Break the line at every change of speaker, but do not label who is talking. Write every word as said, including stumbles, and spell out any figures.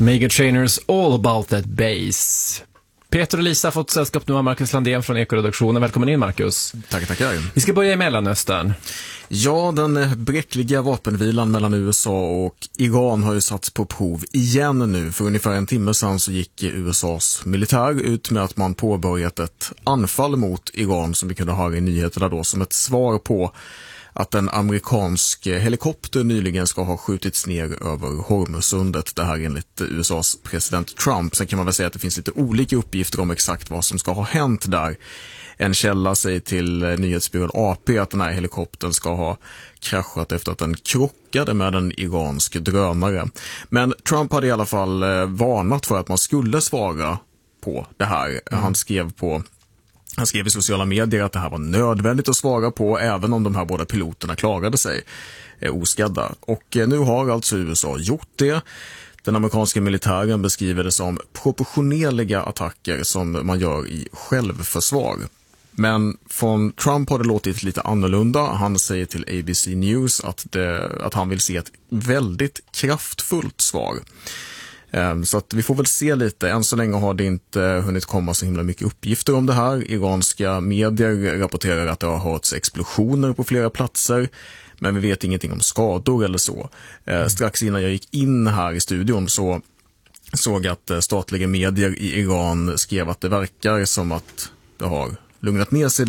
Meghan Trainors All About That Bass. Peter och Lisa har fått sällskap nu av Marcus Landén från Ekoredaktionen. Välkommen in, Marcus.
Tack, tackar.
Vi ska börja i Mellanöstern.
Ja, den bräckliga vapenvilan mellan U S A och Iran har ju satts på prov igen nu. För ungefär en timme sedan så gick U S A:s militär ut med att man påbörjat ett anfall mot Iran, som vi kunde höra i nyheterna då, som ett svar på att en amerikansk helikopter nyligen ska ha skjutits ner över Hormuzsundet. Det här enligt U S A:s president Trump. Sen kan man väl säga att det finns lite olika uppgifter om exakt vad som ska ha hänt där. En källa säger till nyhetsbyrån A P att den här helikoptern ska ha kraschat efter att den krockade med en iransk drönare. Men Trump hade i alla fall varnat för att man skulle svara på det här. Mm. Han skrev på Han skrev i sociala medier att det här var nödvändigt att svara på, även om de här båda piloterna klarade sig eh, oskadda. Och eh, nu har alltså U S A gjort det. Den amerikanska militären beskriver det som proportionerliga attacker som man gör i självförsvar. Men från Trump har det låtit lite annorlunda. Han säger till A B C News att, det, att han vill se ett väldigt kraftfullt svar. Så att vi får väl se lite. Än så länge har det inte hunnit komma så himla mycket uppgifter om det här. Iranska medier rapporterar att det har hörts explosioner på flera platser, men vi vet ingenting om skador eller så. Mm. Strax innan jag gick in här i studion så såg att statliga medier i Iran skrev att det verkar som att det har lugnat ner sig